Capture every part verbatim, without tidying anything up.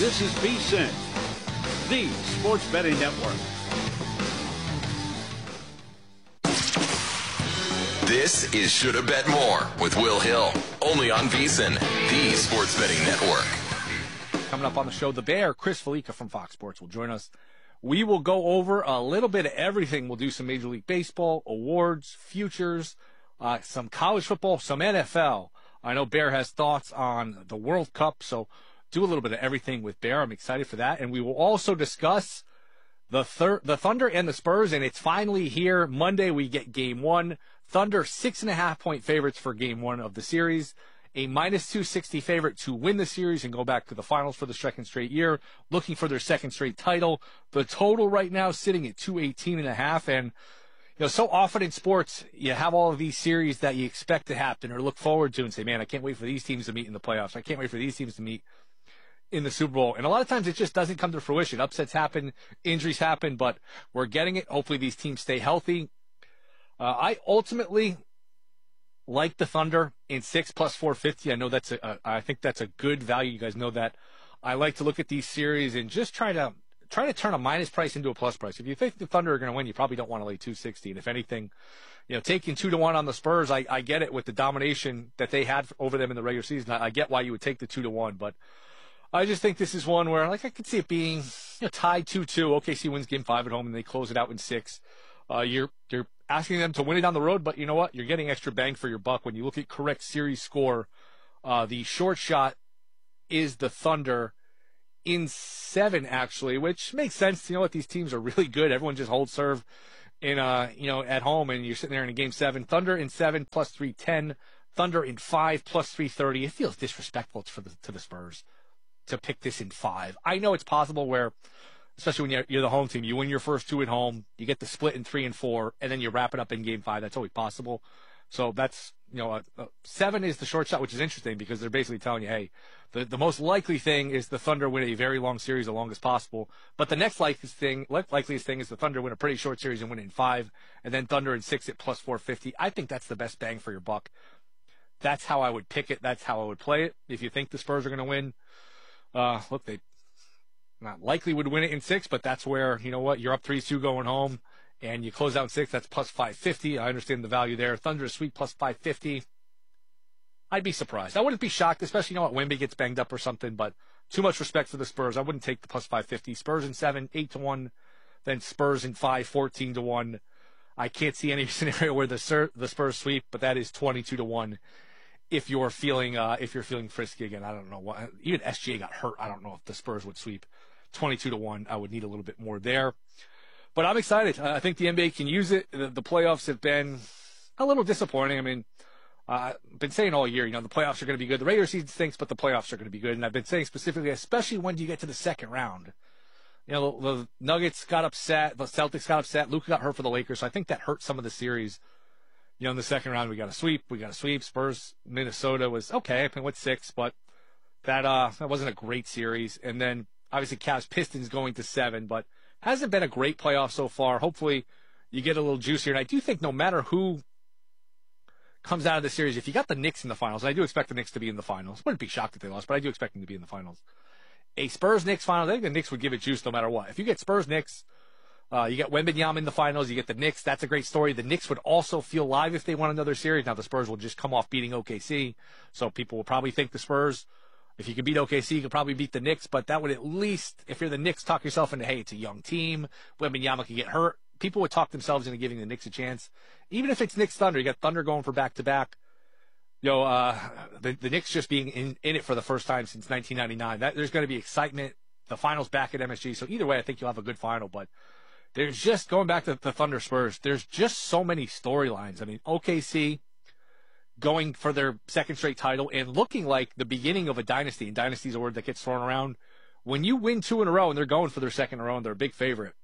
This is VSiN, the sports betting network. This is Shoulda Bet More with Will Hill, only on VSiN, the sports betting network. Coming up on the show, the Bear, Chris Fallica from Fox Sports, will join us. We will go over a little bit of everything. We'll do some Major League Baseball, awards, futures, uh, some college football, some N F L. I know Bear has thoughts on the World Cup, so do a little bit of everything with Bear. I'm excited for that. And we will also discuss the thir- the Thunder and the Spurs, and it's finally here. Monday, we get game one. Thunder, six and a half point favorites for game one of the series. A minus two sixty favorite to win the series and go back to the finals for the second straight year, looking for their second straight title. The total right now sitting at two eighteen and a half. And, you know, so often in sports, you have all of these series that you expect to happen or look forward to and say, man, I can't wait for these teams to meet in the playoffs. I can't wait for these teams to meet in the Super Bowl. And a lot of times it just doesn't come to fruition. Upsets happen, injuries happen, but we're getting it. Hopefully these teams stay healthy. Uh, I ultimately like the Thunder in six plus four fifty. I know that's a, a, I think that's a good value. You guys know that. I like to look at these series and just try to, try to turn a minus price into a plus price. If you think the Thunder are going to win, you probably don't want to lay two sixty. And if anything, you know, taking two to one on the Spurs, I, I get it with the domination that they had over them in the regular season. I, I get why you would take the two to one, but I just think this is one where, like, I could see it being, you know, tied two two. O K C wins game five at home and they close it out in six. Uh, you're, you're asking them to win it on the road, but you know what? You're getting extra bang for your buck. When you look at correct series score, uh, the short shot is the Thunder in seven, actually, which makes sense. You know what? These teams are really good. Everyone just holds serve in, uh, you know, at home, and you're sitting there in a game seven. Thunder in seven plus three ten. Thunder in five plus three thirty. It feels disrespectful for the, to the Spurs to pick this in five. I know it's possible where, especially when you're, you're the home team, you win your first two at home, you get the split in three and four, and then you wrap it up in game five. That's always possible. So that's, you know, a, a seven is the short shot, which is interesting because they're basically telling you, hey, the, the most likely thing is the Thunder win a very long series, the longest possible. But the next likeliest thing, likeliest thing is the Thunder win a pretty short series and win it in five, and then Thunder in six at plus four fifty. I think that's the best bang for your buck. That's how I would pick it. That's how I would play it. If you think the Spurs are going to win, uh, look, they not likely would win it in six, but that's where, you know what, you're up three two going home, and you close out in six, that's plus five fifty. I understand the value there. Thunder is sweet plus five fifty. I'd be surprised. I wouldn't be shocked, especially, you know what, Wemby gets banged up or something, but too much respect for the Spurs. I wouldn't take the plus five fifty. Spurs in seven, eight to one, then Spurs in five, fourteen to one. I can't see any scenario where the, Sur- the Spurs sweep, but that is twenty-two to one. If you're feeling, uh, if you're feeling frisky again, I don't know what, even S G A got hurt. I don't know if the Spurs would sweep. twenty-two to one. I would need a little bit more there, but I'm excited. I think the N B A can use it. The, the playoffs have been a little disappointing. I mean, uh, I've been saying all year, you know, the playoffs are going to be good. The regular season stinks, but the playoffs are going to be good. And I've been saying specifically, especially when you get to the second round, you know, the, the Nuggets got upset. The Celtics got upset. Luka got hurt for the Lakers. So I think that hurt some of the series. You know, in the second round, we got a sweep. We got a sweep. Spurs, Minnesota was okay. I mean, with six, but that, uh, that wasn't a great series. And then obviously Cavs Pistons going to seven, but hasn't been a great playoff so far. Hopefully you get a little juicier. And I do think no matter who comes out of the series, if you got the Knicks in the finals, and I do expect the Knicks to be in the finals. Wouldn't be shocked if they lost, but I do expect them to be in the finals. A Spurs-Knicks final, I think the Knicks would give it juice no matter what. If you get Spurs-Knicks, Uh, you get Wembanyama in the finals. You get the Knicks. That's a great story. The Knicks would also feel live if they won another series. Now, the Spurs will just come off beating O K C, so people will probably think the Spurs, if you could beat O K C, you could probably beat the Knicks, but that would at least, if you're the Knicks, talk yourself into, hey, it's a young team. Wembanyama could get hurt. People would talk themselves into giving the Knicks a chance. Even if it's Knicks Thunder, you got Thunder going for back-to-back. You know, uh, the, the Knicks just being in, in it for the first time since nineteen ninety-nine. That, there's going to be excitement. The finals back at M S G, so either way, I think you'll have a good final, but there's just, going back to the Thunder Spurs, there's just so many storylines. I mean, O K C going for their second straight title and looking like the beginning of a dynasty, and dynasty is a word that gets thrown around. When you win two in a row and they're going for their second in a row and they're a big favorite,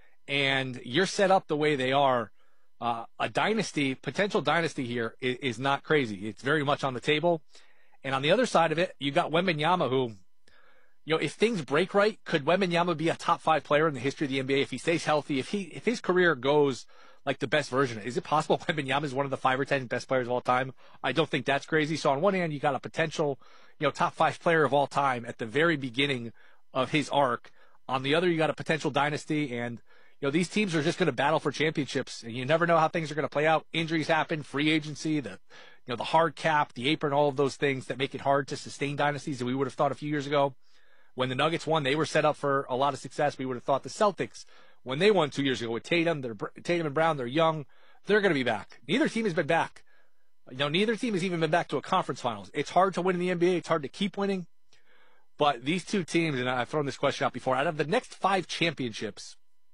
and you're set up the way they are, uh, a dynasty, potential dynasty here is, is not crazy. It's very much on the table. And on the other side of it, you got Wembanyama, who, you know, if things break right, could Wembanyama be a top five player in the history of the N B A if he stays healthy? If he, if his career goes like the best version, is it possible Wembanyama is one of the five or ten best players of all time? I don't think that's crazy. So on one hand, you got a potential, you know, top five player of all time at the very beginning of his arc. On the other, you got a potential dynasty, and you know these teams are just going to battle for championships, and you never know how things are going to play out. Injuries happen, free agency, the you know the hard cap, the apron, all of those things that make it hard to sustain dynasties that we would have thought a few years ago. When the Nuggets won, they were set up for a lot of success. We would have thought the Celtics, when they won two years ago with Tatum, they're, Tatum and Brown, they're young, they're going to be back. Neither team has been back. You know, neither team has even been back to a conference finals. It's hard to win in the N B A. It's hard to keep winning. But these two teams, and I've thrown this question out before, out of the next five championships,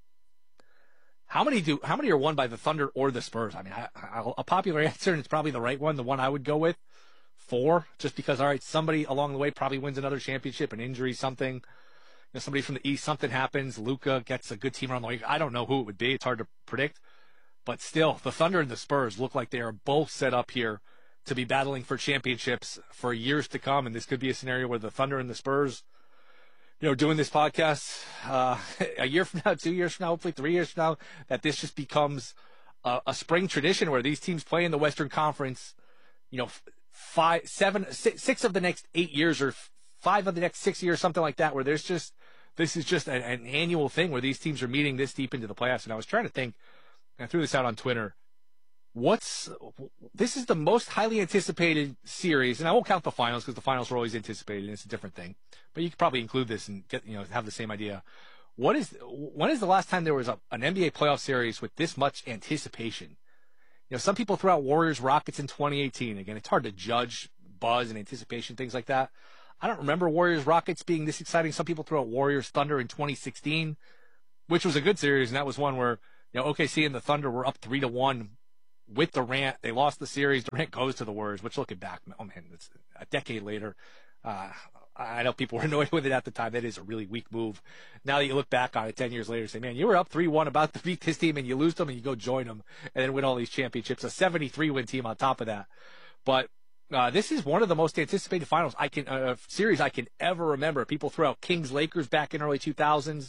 how many do how many are won by the Thunder or the Spurs? I mean, I, I, a popular answer, and it's probably the right one, the one I would go with, four, just because, all right, somebody along the way probably wins another championship, an injury, something. You know, somebody from the East, something happens, Luka gets a good team around the way. I don't know who it would be. It's hard to predict. But still, the Thunder and the Spurs look like they are both set up here to be battling for championships for years to come. And this could be a scenario where the Thunder and the Spurs, you know, doing this podcast uh, a year from now, two years from now, hopefully three years from now, that this just becomes a, a spring tradition where these teams play in the Western Conference, you know, five, seven, six, six of the next eight years or five of the next six years, something like that, where there's just, this is just an, an annual thing where these teams are meeting this deep into the playoffs. And I was trying to think, I threw this out on Twitter. What's this is the most highly anticipated series, and I won't count the finals because the finals were always anticipated, and it's a different thing. But you could probably include this and get you know have the same idea. What is when is the last time there was a, an N B A playoff series with this much anticipation? You know, some people throw out Warriors Rockets in twenty eighteen. Again, it's hard to judge buzz and anticipation, things like that. I don't remember Warriors Rockets being this exciting. Some people throw out Warriors Thunder in twenty sixteen, which was a good series, and that was one where you know O K C and the Thunder were up three to one. With Durant, they lost the series. Durant goes to the Warriors, which looking back, oh man, it's a decade later. Uh, I know people were annoyed with it at the time. That is a really weak move. Now that you look back on it ten years later, say, man, you were up three one about to beat this team and you lose them and you go join them and then win all these championships. A seventy-three win team on top of that. But uh, this is one of the most anticipated finals I can, uh, series I can ever remember. People throw out Kings Lakers back in early two thousands.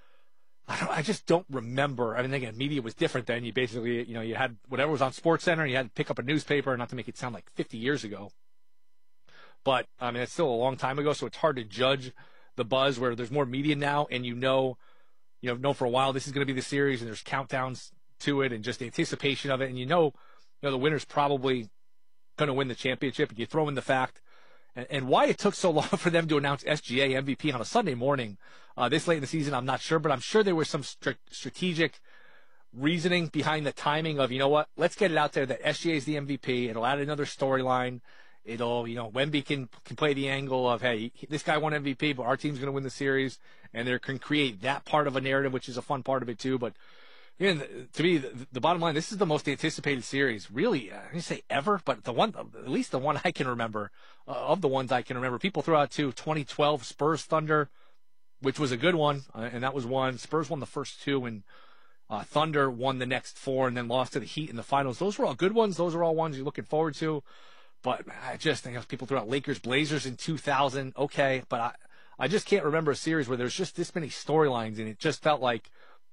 I don't, I just don't remember. I mean, again, media was different then. You basically, you know, you had whatever was on SportsCenter, and you had to pick up a newspaper, not to make it sound like fifty years ago. But, I mean, it's still a long time ago, so it's hard to judge the buzz where there's more media now, and you know, you know, know for a while this is going to be the series, and there's countdowns to it, and just anticipation of it, and you know, you know, the winner's probably going to win the championship, and you throw in the fact, and, and why it took so long for them to announce S G A M V P on a Sunday morning. Uh, this late in the season, I'm not sure, but I'm sure there was some st- strategic reasoning behind the timing of, you know what, let's get it out there that S G A is the M V P. It'll add another storyline. It'll, you know, Wemby can, can play the angle of, hey, this guy won M V P, but our team's going to win the series. And there can create that part of a narrative, which is a fun part of it too. But you know, to me, the, the bottom line, this is the most anticipated series, really, I didn't say ever, but the one, at least the one I can remember, uh, of the ones I can remember. People throw out too, twenty twelve Spurs Thunder, which was a good one, uh, and that was one. Spurs won the first two, and uh, Thunder won the next four, and then lost to the Heat in the finals. Those were all good ones. Those are all ones you're looking forward to. But I just think people throw out Lakers Blazers in two thousand. Okay, but I, I just can't remember a series where there's just this many storylines, and it just felt like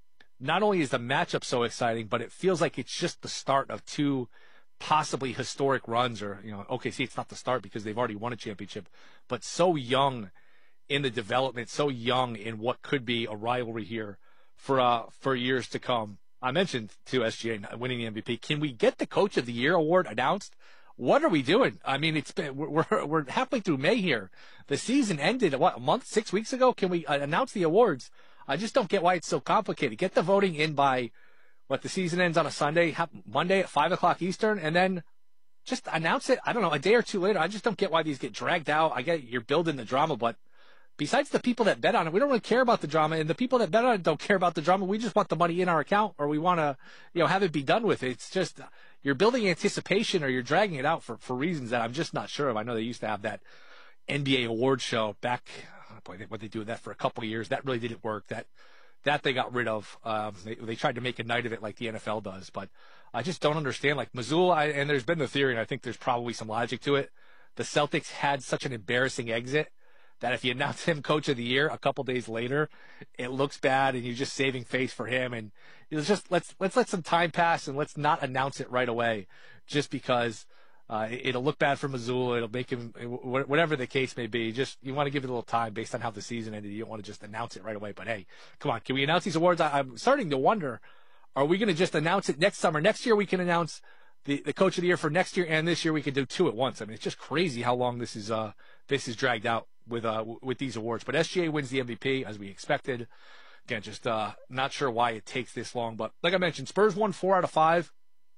not only is the matchup so exciting, but it feels like it's just the start of two possibly historic runs. Or, you know, O K C, it's not the start because they've already won a championship, but so young in the development, so young in what could be a rivalry here for uh, for years to come. I mentioned to S G A winning the M V P. Can we get the Coach of the Year award announced? What are we doing? I mean, it's been we're we're halfway through May here. The season ended what a month, six weeks ago. Can we announce the awards? I just don't get why it's so complicated. Get the voting in by what the season ends on a Sunday, Monday at five o'clock Eastern, and then just announce it. I don't know, a day or two later. I just don't get why these get dragged out. I get you're building the drama, but besides the people that bet on it, we don't really care about the drama, and the people that bet on it don't care about the drama. We just want the money in our account, or we want to, you know, have it be done with. It's just you're building anticipation, or you're dragging it out for, for reasons that I'm just not sure of. I know they used to have that N B A award show back. Boy, what they do with that for a couple of years, that really didn't work. That that they got rid of. Um, they, they tried to make a night of it like the N F L does, but I just don't understand. Like Mazzulla, I, and there's been the theory, and I think there's probably some logic to it. The Celtics had such an embarrassing exit that if you announce him Coach of the Year a couple days later, it looks bad, and you're just saving face for him. And it's just let's let's let some time pass, and let's not announce it right away, just because Uh, it, it'll look bad for Missoula. It'll make him, whatever the case may be. Just you want to give it a little time based on how the season ended. You don't want to just announce it right away. But hey, come on, can we announce these awards? I, I'm starting to wonder: are we going to just announce it next summer? Next year we can announce the, the coach of the year for next year, and this year we can do two at once. I mean, it's just crazy how long this is uh this is dragged out with uh with these awards. But S G A wins the M V P as we expected. Again, just uh not sure why it takes this long. But like I mentioned, Spurs won four out of five.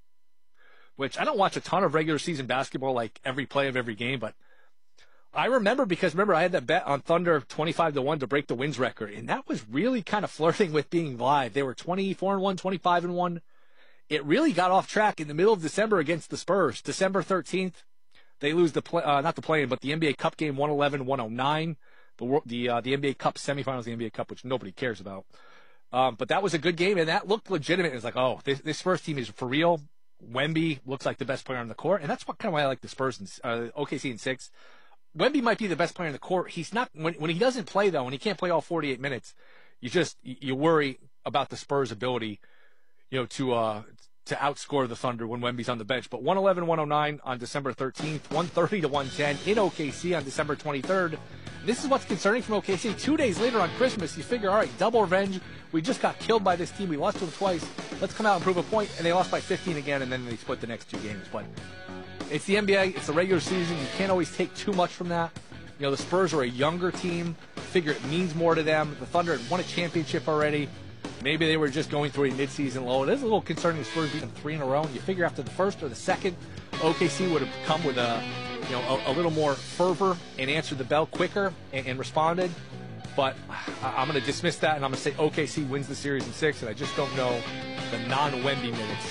Which I don't watch a ton of regular season basketball, like every play of every game, but I remember because remember I had that bet on Thunder twenty-five to one to break the wins record, and that was really kind of flirting with being live. They were twenty-four and one, twenty-five and one. It really got off track in the middle of December against the Spurs. December thirteenth, they lose the play, uh, not the play-in, but the N B A Cup game one eleven one oh nine. The the uh, the N B A Cup semifinals, the N B A Cup, which nobody cares about. Um, but that was a good game, and that looked legitimate. It was like, oh, this this Spurs team is for real. Wemby looks like the best player on the court, and that's what kind of why I like the Spurs and uh, O K C in six. Wemby might be the best player on the court. He's not when when he doesn't play though. When he can't play all forty-eight minutes, you just you worry about the Spurs' ability, you know, to uh to outscore the Thunder when Wemby's on the bench. But one eleven one oh nine on December thirteenth, one thirty to one ten in O K C on December twenty-third. This is what's concerning from O K C. Two days later on Christmas, you figure, all right, double revenge. We just got killed by this team. We lost to them twice. Let's come out and prove a point. And they lost by fifteen again, and then they split the next two games. But it's the N B A. It's the regular season. You can't always take too much from that. You know, the Spurs are a younger team. Figure it means more to them. The Thunder had won a championship already. Maybe they were just going through a midseason low. It is a little concerning the Spurs beating three in a row. And you figure after the first or the second, O K C would have come with a, you know, a, a little more fervor and answered the bell quicker and, and responded. But I, I'm going to dismiss that, and I'm going to say O K C wins the series in six, and I just don't know the non-Wemby minutes,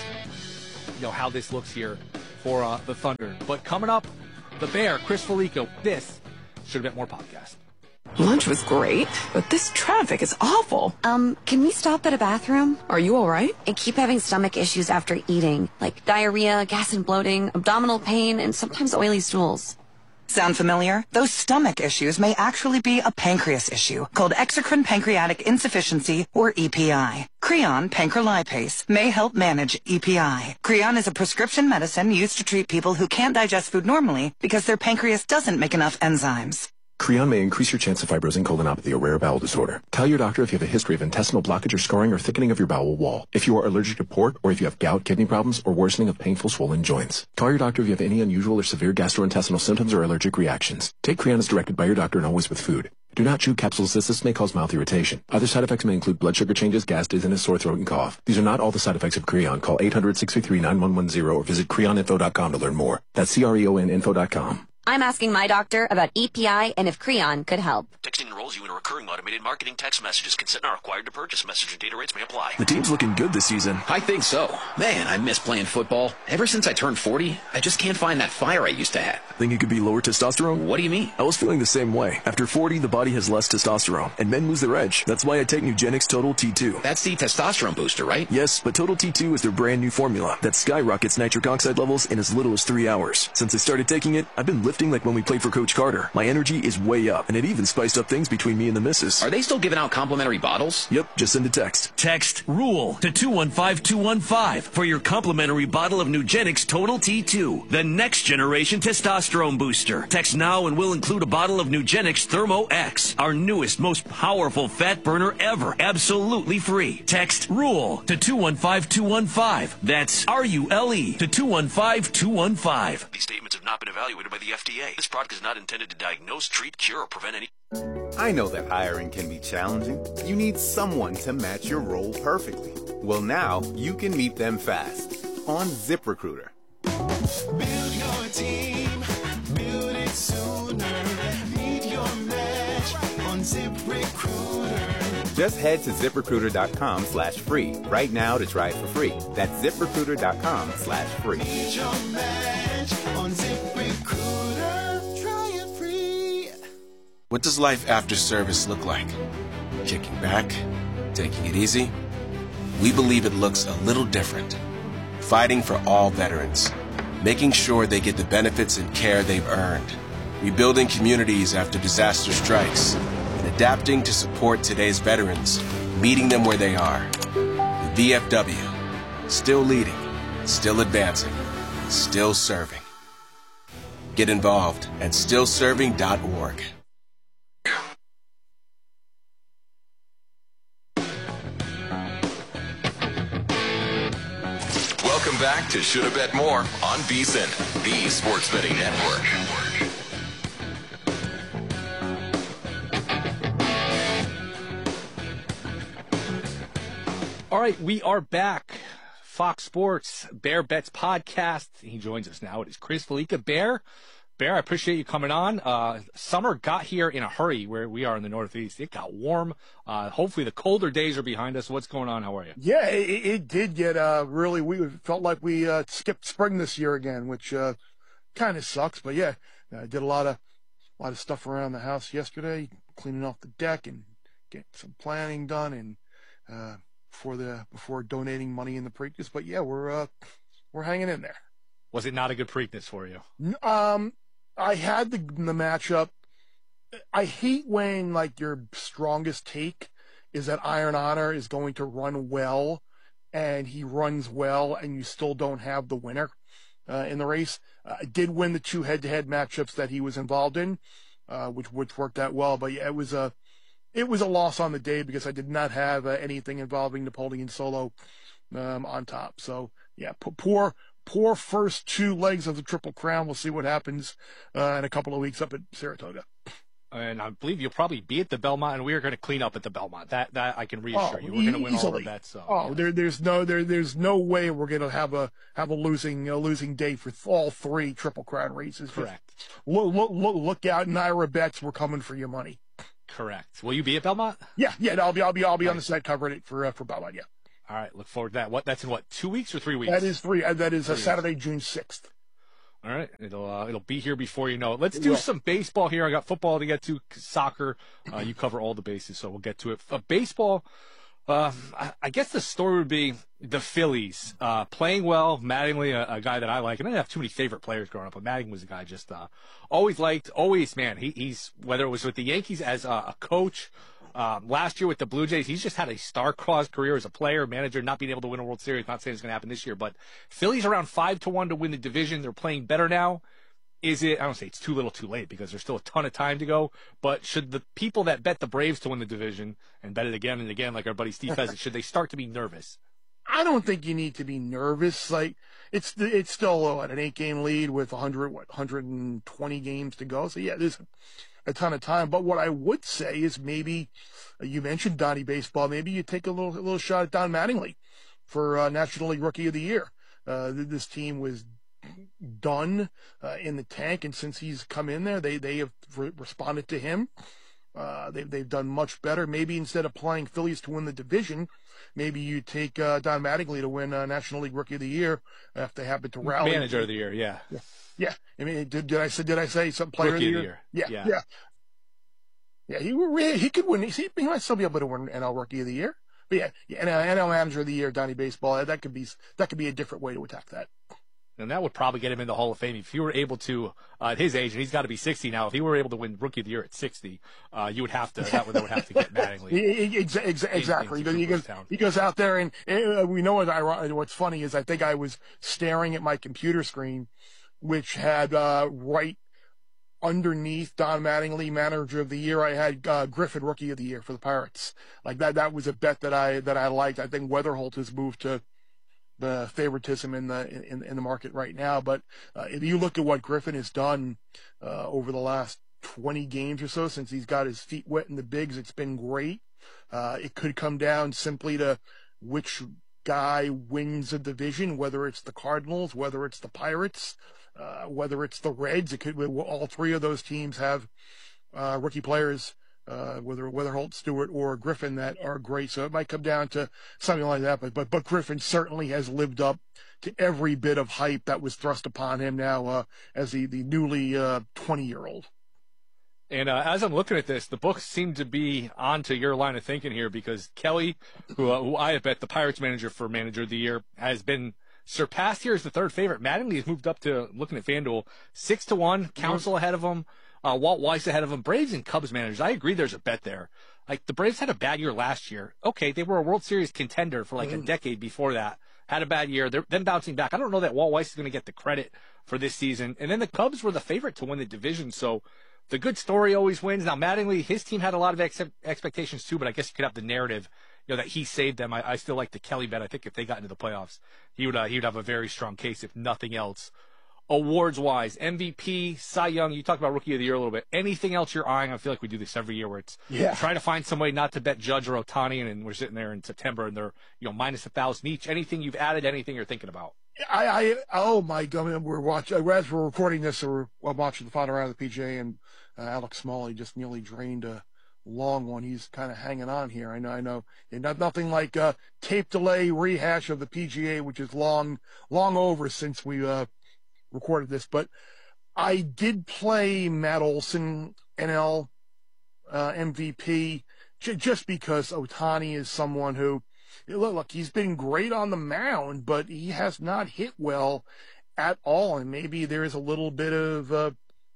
you know, how this looks here for uh, the Thunder. But coming up, the Bear, Chris Felica. This Should Have Bet More podcast. Lunch was great, but this traffic is awful. Um, can we stop at a bathroom? Are you all right? I keep having stomach issues after eating, like diarrhea, gas and bloating, abdominal pain, and sometimes oily stools. Sound familiar? Those stomach issues may actually be a pancreas issue called exocrine pancreatic insufficiency, or E P I. Creon pancrelipase may help manage E P I. Creon is a prescription medicine used to treat people who can't digest food normally because their pancreas doesn't make enough enzymes. Creon may increase your chance of fibrosing colonopathy, a rare bowel disorder. Tell your doctor if you have a history of intestinal blockage or scarring or thickening of your bowel wall. If you are allergic to pork, or if you have gout, kidney problems, or worsening of painful swollen joints. Call your doctor if you have any unusual or severe gastrointestinal symptoms or allergic reactions. Take Creon as directed by your doctor and always with food. Do not chew capsules as this may cause mouth irritation. Other side effects may include blood sugar changes, gas, dizziness, sore throat, and cough. These are not all the side effects of Creon. Call eight hundred, six three three, nine one one zero or visit creon info dot com to learn more. That's C R E O N info dot com. I'm asking my doctor about E P I and if Creon could help. Texting enrolls you in a recurring automated marketing text messages. Consent not required to purchase. Message and data rates may apply. The team's looking good this season. I think so. Man, I miss playing football. Ever since I turned forty, I just can't find that fire I used to have. Think it could be lower testosterone? What do you mean? I was feeling the same way. After forty, the body has less testosterone, and men lose their edge. That's why I take Nugenix Total T two. That's the testosterone booster, right? Yes, but Total T two is their brand new formula that skyrockets nitric oxide levels in as little as three hours. Since I started taking it, I've been lifting like when we played for Coach Carter. My energy is way up, and it even spiced up things between me and the missus. Are they still giving out complimentary bottles? Yep, just send a text. Text RULE to two one five two one five for your complimentary bottle of Nugenix Total T two, the next generation testosterone booster. Text now and we'll include a bottle of Nugenix Thermo X, our newest, most powerful fat burner ever, absolutely free. Text RULE to two one five two one five. That's R U L E to two one five two one five. These statements have not been evaluated by the F D A. This product is not intended to diagnose, treat, cure, or prevent any... I know that hiring can be challenging. You need someone to match your role perfectly. Well, now you can meet them fast on ZipRecruiter. Build your team, build it sooner. Meet your match on ZipRecruiter. Just head to ZipRecruiter.com slash free right now to try it for free. That's ZipRecruiter.com slash free. Meet your match on ZipRecruiter. Try it free. What does life after service look like? Kicking back? Taking it easy? We believe it looks a little different. Fighting for all veterans. Making sure they get the benefits and care they've earned. Rebuilding communities after disaster strikes. And adapting to support today's veterans. Meeting them where they are. The V F W. Still leading. Still advancing. Still serving. Get involved at still serving dot org. Welcome back to Shoulda Bet More on VSiN, the Sports Betting Network. All right, we are back. Fox Sports Bear Bets podcast. He joins us now. It is Chris Fallica. Bear, Bear, I appreciate you coming on. Uh, summer got here in a hurry where we are in the Northeast. It got warm. Uh, hopefully the colder days are behind us. What's going on? How are you? Yeah, it, it did get uh, really, we felt like we uh, skipped spring this year again, which uh, kind of sucks. But yeah, I did a lot of, a lot of stuff around the house yesterday, cleaning off the deck and getting some planning done and, uh, before the before donating money in the Preakness, but yeah, we're uh, we're hanging in there. Was it not a good Preakness for you? Um, I had the the matchup. I hate when like your strongest take is that Iron Honor is going to run well, and he runs well, and you still don't have the winner uh, in the race. Uh, I did win the two head-to-head matchups that he was involved in, uh, which which worked out well. But yeah, it was a It was a loss on the day because I did not have uh, anything involving Napoleon Solo um, on top. So, yeah, p- poor poor first two legs of the Triple Crown. We'll see what happens uh, in a couple of weeks up at Saratoga. And I believe you'll probably be at the Belmont, and we are going to clean up at the Belmont. That that I can reassure oh, you. We're going to win easily. all the bets. So, oh, yeah. there, there's no there, there's no way we're going to have a have a losing a losing day for all three Triple Crown races. Correct. Look, look, look, look out, Naira Bets. We're coming for your money. Correct. Will you be at Belmont? Yeah, yeah. I'll be, I'll be, I'll be right. on the site covering it for uh, for Belmont. Yeah. All right. Look forward to that. What? That's in what? Two weeks or three weeks? That is three. Uh, that is uh, Three Saturday, June sixth. All right. It'll uh, it'll be here before you know it. Let's do Yeah. some baseball here. I got football to get to, soccer. Uh, you cover all the bases, so we'll get to it. Uh, baseball. Uh, I, I guess the story would be the Phillies uh, playing well. Mattingly, a, a guy that I like, and I didn't have too many favorite players growing up, but Mattingly was a guy I just uh, always liked. Always, man. He, he's whether it was with the Yankees as a, a coach. Um, last year with the Blue Jays, he's just had a star-crossed career as a player, manager, not being able to win a World Series. Not saying it's going to happen this year, but Phillies around five to one to win the division. They're playing better now. Is it? I don't say it's too little, too late because there's still a ton of time to go. But should the people that bet the Braves to win the division and bet it again and again, like our buddy Steve Fezzik, should they start to be nervous? I don't think you need to be nervous. Like it's it's still what, an eight-game lead with one hundred what one hundred twenty games to go. So yeah, there's a ton of time. But what I would say is maybe uh, you mentioned Donnie Baseball. Maybe you take a little a little shot at Don Mattingly for uh, National League Rookie of the Year. Uh, this team was done uh, in the tank, and since he's come in there, they they have re- responded to him. Uh, they've they've done much better. Maybe instead of playing Phillies to win the division, maybe you take uh, Don Mattingly to win uh, National League Rookie of the Year if they happen to rally. Manager of the Year, yeah, yeah. yeah. I mean, did, did I say did I say some player Rookie of the of Year? the year. Yeah, Yeah. yeah, yeah. He would- he could win. He, he might still be able to win N L Rookie of the Year. But yeah, yeah N L, N L Manager of the Year, Donnie Baseball. That could be that could be a different way to attack that. And that would probably get him in the Hall of Fame if you were able to, uh, at his age, and he's got to be sixty now. If he were able to win Rookie of the Year at sixty, uh, you would have to. That would, that would have to get Mattingly. Exa- exa- Exactly. He goes, he, goes, he goes out there, and uh, we know what I, what's funny is I think I was staring at my computer screen, which had uh, right underneath Don Mattingly, Manager of the Year, I had uh, Griffin, Rookie of the Year for the Pirates. Like that, that was a bet that I that I liked. I think Weatherholt has moved to the favoritism in the in, in the market right now. But uh, if you look at what Griffin has done uh, over the last twenty games or so since he's got his feet wet in the bigs, it's been great. Uh, it could come down simply to which guy wins a division, whether it's the Cardinals, whether it's the Pirates, uh, whether it's the Reds. It could all three of those teams have uh, rookie players. Uh, whether Weatherholt, Stewart, or Griffin that are great. So it might come down to something like that. But but, but Griffin certainly has lived up to every bit of hype that was thrust upon him now uh, as the, the newly uh, twenty-year-old. And uh, as I'm looking at this, the books seem to be onto your line of thinking here because Kelly, who, uh, who I have bet the Pirates manager for Manager of the Year, has been surpassed here as the third favorite. Mattingly has moved up to, looking at FanDuel, six to one, Council ahead of him. Uh, Walt Weiss ahead of him. Braves and Cubs managers. I agree there's a bet there. Like, the Braves had a bad year last year. Okay, they were a World Series contender for like a decade before that. had a bad year. They're then bouncing back. I don't know that Walt Weiss is going to get the credit for this season. And then the Cubs were the favorite to win the division. So the good story always wins. Now, Mattingly, his team had a lot of ex- expectations too, but I guess you could have the narrative, you know, that he saved them. I, I still like the Kelly bet. I think if they got into the playoffs, he would uh, he would have a very strong case, if nothing else. Awards-wise, M V P, Cy Young, you talked about Rookie of the Year a little bit. Anything else you're eyeing? I feel like we do this every year where it's yeah. trying to find some way not to bet Judge or Ohtani, and, and we're sitting there in September and they're, you know, minus a thousand each. Anything you've added, anything you're thinking about? I, I oh my God, I mean, we're watching, as we're recording this, we're, we're watching the final round of the P G A, and uh, Alex Smalley just nearly drained a long one. He's kind of hanging on here. I know, I know. And not, nothing like a tape delay rehash of the P G A, which is long, long over since we, uh, recorded this, but I did play Matt Olson, N L uh, M V P, j- just because Ohtani is someone who, look, look, he's been great on the mound, but he has not hit well at all, and maybe there is a little bit of uh,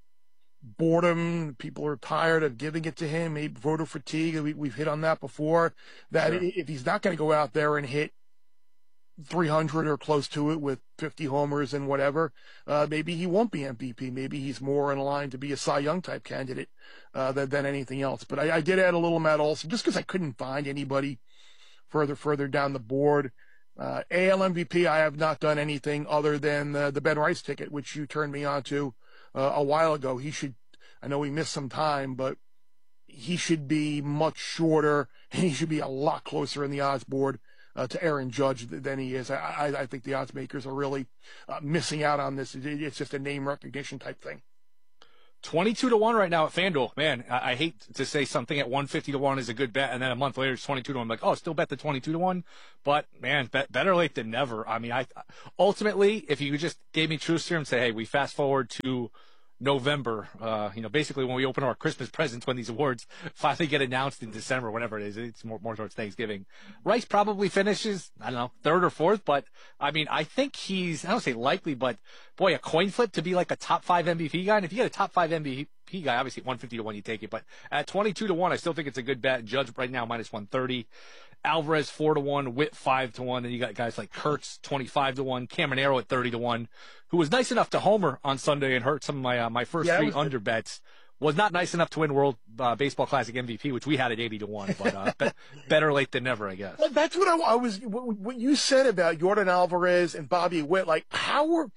boredom. People are tired of giving it to him, maybe voter fatigue. We, we've hit on that before, that sure. if he's not going to go out there and hit three hundred or close to it with fifty homers and whatever, uh, maybe he won't be M V P. Maybe he's more in line to be a Cy Young type candidate uh, than, than anything else. But I, I did add a little Matt Olson just because I couldn't find anybody further, further down the board. Uh, A L M V P, I have not done anything other than the, the Ben Rice ticket, which you turned me on to uh, a while ago. He should, I know he missed some time, but he should be much shorter, and he should be a lot closer in the odds board Uh, to Aaron Judge than he is. I, I, I think the odds makers are really uh, missing out on this. It, it's just a name recognition type thing. twenty-two to one right now at FanDuel. Man, I, I hate to say something at one fifty to one is a good bet, and then a month later it's twenty-two to one. I'm like, oh, still bet the twenty-two to one. But man, bet, better late than never. I mean, I ultimately, if you just gave me truth serum and say, hey, we fast forward to November, uh, you know, basically when we open our Christmas presents, when these awards finally get announced in December, whatever it is, it's more, more towards Thanksgiving. Rice probably finishes, I don't know, third or fourth, but I mean, I think he's, I don't say likely, but boy, a coin flip to be like a top five M V P guy. And if you get a top five M V P guy, obviously one fifty to one, you take it, but at twenty-two to one, I still think it's a good bet. Judge right now, minus one thirty. Alvarez four to one, Witt five to one. Then you got guys like Kurtz twenty-five to one, Cameron Arrow at thirty to one, who was nice enough to homer on Sunday and hurt some of my uh, my first yeah, three was under bets. Was not nice enough to win World uh, Baseball Classic M V P, which we had at eighty to one. But uh, be- better late than never, I guess. Well, that's what I, I was. What, what you said about Jordan Alvarez and Bobby Witt, like how are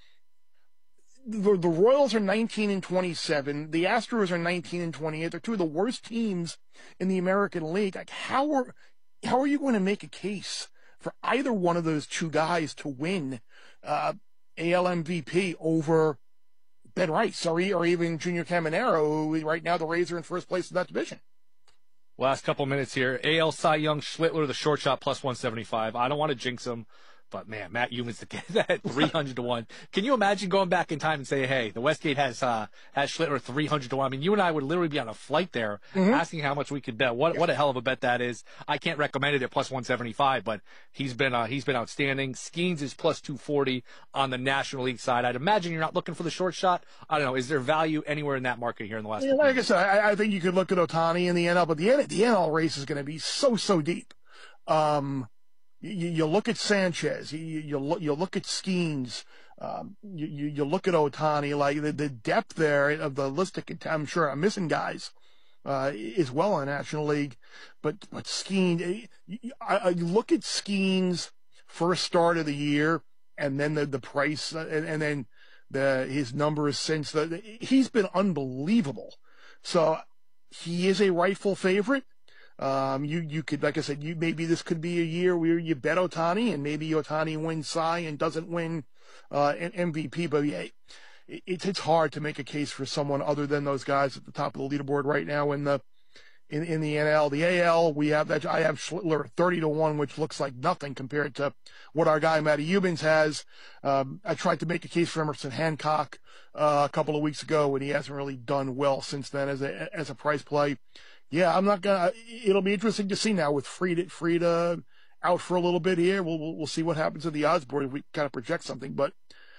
the, the Royals are nineteen and twenty-seven, the Astros are nineteen and twenty-eight. They're two of the worst teams in the American League. Like how are How are you going to make a case for either one of those two guys to win uh, A L M V P over Ben Rice or, or even Junior Caminero, who right now the Rays are in first place in that division? Last couple minutes here. A L Cy Young, Schlittler, the short shot, plus one seventy-five. I don't want to jinx him, but man, Matt Humans to get that three hundred to one. Can you imagine going back in time and say, hey, the Westgate has uh, has Schlittler three hundred to one? I mean, you and I would literally be on a flight there mm-hmm. asking how much we could bet. What what a hell of a bet that is. I can't recommend it at plus one seventy-five, but he's been uh, he's been outstanding. Skeens is plus two forty on the National League side. I'd imagine you're not looking for the short shot. I don't know. Is there value anywhere in that market here in the last yeah, Like I said, I, I think you could look at Ohtani in the N L, but the, the N L race is going to be so, so deep. Um, You, you look at Sanchez, you, you, look, you look at Skeens, um, you, you, you look at Ohtani, like the, the depth there of the list, I'm sure I'm missing guys, uh, as well in the National League, but, but Skeens, I, I look at Skeens' first start of the year and then the, the price and, and then the, his numbers since the, he's been unbelievable. So he is a rightful favorite. Um, you, you could, like I said, you, maybe this could be a year where you bet Ohtani and maybe Ohtani wins Cy and doesn't win, uh, an M V P, but yeah, it, it's, it's hard to make a case for someone other than those guys at the top of the leaderboard right now in the, in, in the N L. The A L, we have that, I have Schlittler thirty to one, which looks like nothing compared to what our guy Matty Humans has. Um, I tried to make a case for Emerson Hancock, uh, a couple of weeks ago, and he hasn't really done well since then as a, as a price play. Yeah, I'm not gonna. It'll be interesting to see now with Frieda, Frieda out for a little bit here. We'll we'll, we'll see what happens at the odds board if we kind of project something. But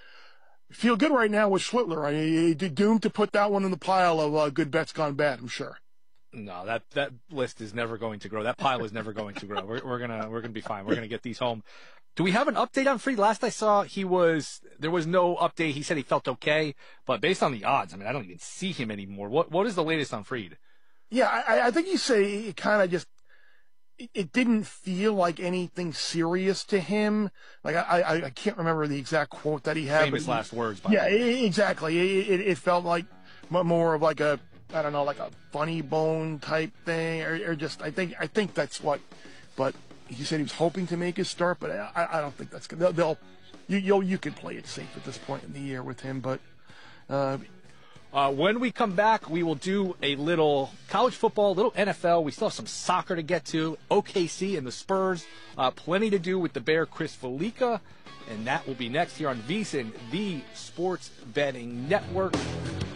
feel good right now with Schlittler. I mean, doomed to put that one in the pile of uh, good bets gone bad. I'm sure. No, that that list is never going to grow. That pile is never going to grow. We're, we're gonna we're gonna be fine. We're gonna get these home. Do we have an update on Fried? Last I saw, he was there was no update. He said he felt okay, but based on the odds, I mean, I don't even see him anymore. What what is the latest on Fried? Yeah, I, I think you say it kind of just it, it didn't feel like anything serious to him. Like I, I I can't remember the exact quote that he had. Famous but last he, words. By yeah, the way. it, exactly. It, it it felt like more of like a I don't know, like a funny bone type thing, or, or just I think I think that's what. But he said he was hoping to make his start, but I, I don't think that's good. They'll, they'll you you you could play it safe at this point in the year with him, but. Uh, Uh, when we come back, we will do a little college football, a little N F L. We still have some soccer to get to. O K C and the Spurs. Uh, plenty to do with the Bear, Chris Felica. And that will be next here on VSiN, the Sports Betting Network.